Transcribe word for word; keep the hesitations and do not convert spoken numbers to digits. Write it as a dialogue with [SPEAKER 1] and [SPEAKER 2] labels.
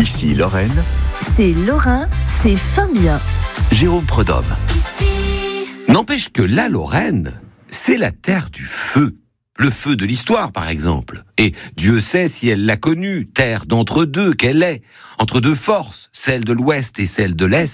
[SPEAKER 1] Ici Lorraine,
[SPEAKER 2] C'est Lorrain, c'est fin bien.
[SPEAKER 1] Jérôme Prudhomme.
[SPEAKER 2] Ici.
[SPEAKER 3] N'empêche que la Lorraine, c'est la terre du feu. Le feu de l'histoire, par exemple. Et Dieu sait si elle l'a connue, terre d'entre-deux qu'elle est, entre deux forces, celle de l'Ouest et celle de l'Est.